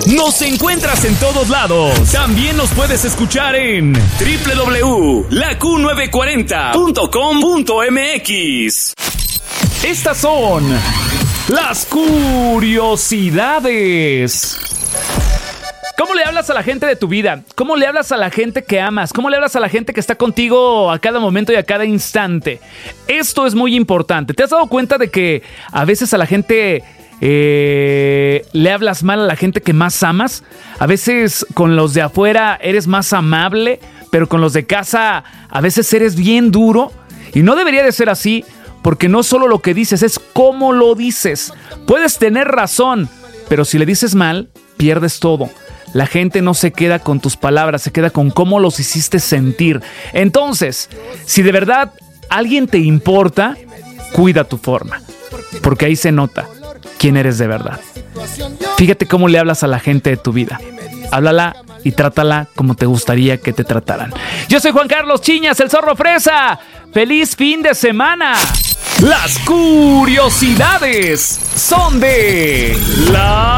Nos encuentras en todos lados. También nos puedes escuchar en www.laQ940.com.mx. Estas son las curiosidades. ¿Cómo le hablas a la gente de tu vida? ¿Cómo le hablas a la gente que amas? ¿Cómo le hablas a la gente que está contigo a cada momento y a cada instante? Esto es muy importante. ¿Te has dado cuenta de que a veces a la gente le hablas mal a la gente que más amas? A veces con los de afuera eres más amable, pero con los de casa a veces eres bien duro. Y no debería de ser así, porque no solo lo que dices, es cómo lo dices. Puedes tener razón, pero si le dices mal, pierdes todo. La gente no se queda con tus palabras, se queda con cómo los hiciste sentir. Entonces, si de verdad alguien te importa, cuida tu forma, porque ahí se nota quién eres de verdad. Fíjate cómo le hablas a la gente de tu vida. Háblala y trátala como te gustaría que te trataran. Yo soy Juan Carlos Chiñas, el Zorro Fresa. ¡Feliz fin de semana! Las curiosidades son de la